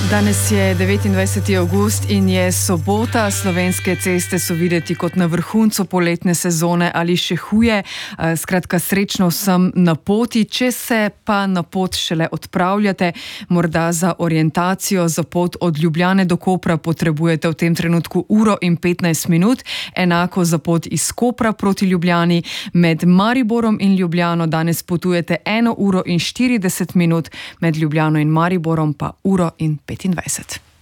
Danes je 29. avgust in je sobota. Slovenske ceste so videti kot na vrhuncu poletne sezone ali še huje. Skratka, srečno vsem na poti. Če se pa na pot šele odpravljate, morda za orientacijo za pot od Ljubljane do Kopra potrebujete v tem trenutku 1:15 minut, enako za pot iz Kopra proti Ljubljani. Med Mariborom in Ljubljano danes potujete 1:40 minut, med Ljubljano in Mariborom pa 1:25.